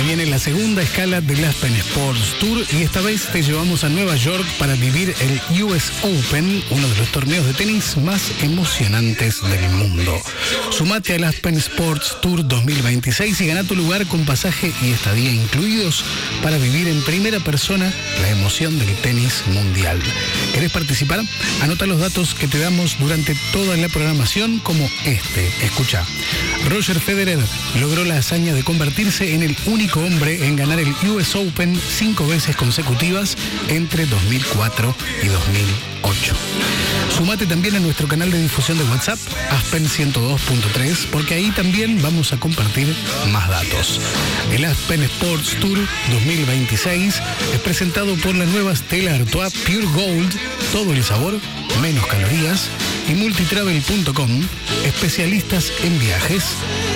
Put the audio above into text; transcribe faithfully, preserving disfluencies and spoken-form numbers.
Se viene la segunda escala del Aspen Sports Tour y esta vez te llevamos a Nueva York para vivir el U S Open, uno de los torneos de tenis más emocionantes del mundo. Sumate al Aspen Sports Tour dos mil veintiséis y gana tu lugar con pasaje y estadía incluidos para vivir en primera persona la emoción del tenis mundial. ¿Querés participar? Anota los datos que te damos durante toda la programación como este. Escucha. Roger Federer logró la hazaña de convertirse en el único hombre en ganar el U S Open cinco veces consecutivas entre dos mil cuatro y dos mil ocho. Sumate también a nuestro canal de difusión de WhatsApp, Aspen ciento dos punto tres, porque ahí también vamos a compartir más datos. El Aspen Sports Tour dos mil veintiséis es presentado por la nueva Stella Artois Pure Gold, todo el sabor, menos calorías, y multitravel punto com, especialistas en viajes.